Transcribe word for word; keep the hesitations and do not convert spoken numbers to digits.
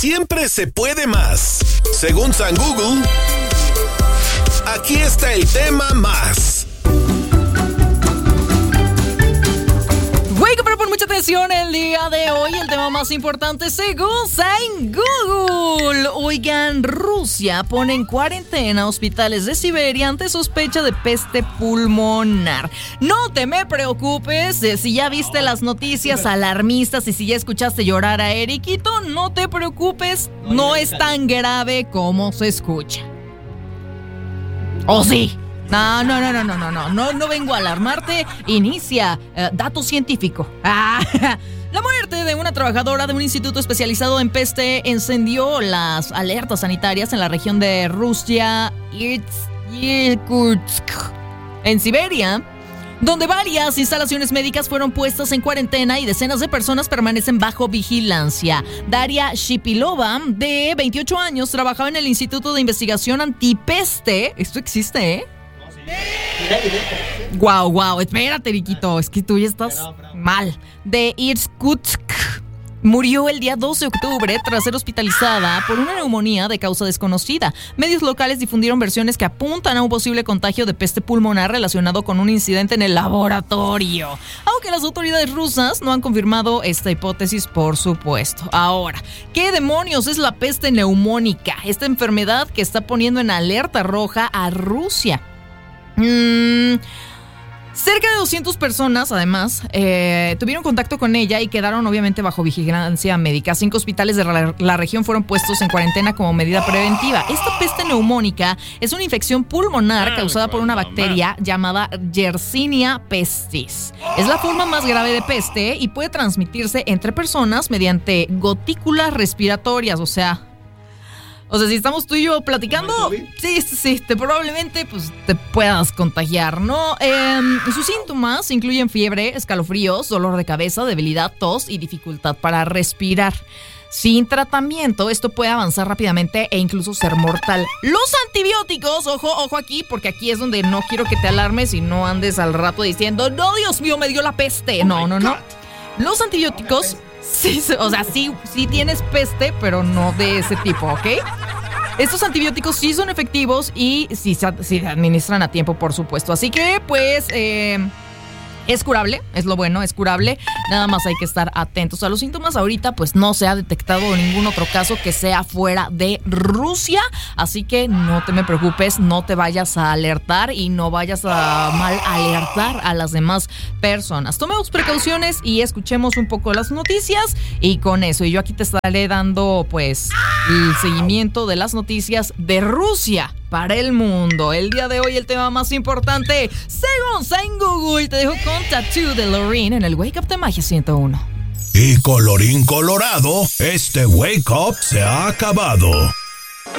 siempre se puede más. Según San Google, aquí está el tema más. Wake up, pero pon mucha atención el día de hoy. El tema más importante según San Google. Oigan, Rusia pone en cuarentena hospitales de Siberia ante sospecha de peste pulmonar. No te me preocupes, eh, si ya viste las noticias alarmistas y si ya escuchaste llorar a Eriquito, no te preocupes, no es tan grave como se escucha. ¿O sí? No, no, no, no, no, no, no, no, no vengo a alarmarte. Inicia, uh, dato científico. Ah, la muerte de una trabajadora de un instituto especializado en peste encendió las alertas sanitarias en la región de Rusia, Irkutsk, en Siberia, donde varias instalaciones médicas fueron puestas en cuarentena y decenas de personas permanecen bajo vigilancia. Daria Shipilova, de veintiocho años, trabajaba en el Instituto de Investigación Antipeste. Esto existe, ¿eh? Guau, guau, espérate, Riquito, es que tú ya estás mal. De Irkutsk. Murió el día doce de octubre tras ser hospitalizada por una neumonía de causa desconocida. Medios locales difundieron versiones que apuntan a un posible contagio de peste pulmonar relacionado con un incidente en el laboratorio. Aunque las autoridades rusas no han confirmado esta hipótesis, por supuesto. Ahora, ¿qué demonios es la peste neumónica? Esta enfermedad que está poniendo en alerta roja a Rusia. Mm, cerca de doscientas personas, además, eh, tuvieron contacto con ella y quedaron obviamente bajo vigilancia médica. Cinco hospitales de la, la región fueron puestos en cuarentena como medida preventiva. Esta peste neumónica es una infección pulmonar causada por una bacteria llamada Yersinia pestis. Es la forma más grave de peste y puede transmitirse entre personas mediante gotículas respiratorias, o sea... O sea, si estamos tú y yo platicando, sí, sí, sí, te, probablemente pues, te puedas contagiar, ¿no? Eh, sus síntomas incluyen fiebre, escalofríos, dolor de cabeza, debilidad, tos y dificultad para respirar. Sin tratamiento, esto puede avanzar rápidamente e incluso ser mortal. Los antibióticos, ojo, ojo aquí, porque aquí es donde no quiero que te alarmes y no andes al rato diciendo, no, Dios mío, me dio la peste. No, no, no. Los antibióticos... Sí, o sea, sí, sí tienes peste, pero no de ese tipo, ¿ok? Estos antibióticos sí son efectivos y sí se, sí se administran a tiempo, por supuesto. Así que, pues, eh, es curable, es lo bueno, es curable. Nada más hay que estar atentos a los síntomas. Ahorita, pues, no se ha detectado ningún otro caso que sea fuera de Rusia. Así que no te me preocupes, no te vayas a alertar y no vayas a mal alertar a las demás personas. Tomemos precauciones y escuchemos un poco las noticias. Y con eso, y yo aquí te estaré dando, pues, el seguimiento de las noticias de Rusia para el mundo. El día de hoy el tema más importante, según San Google, te dejo con Tattoo de Loreen en el Wake Up de Magia ciento uno. Y colorín colorado, este Wake Up se ha acabado.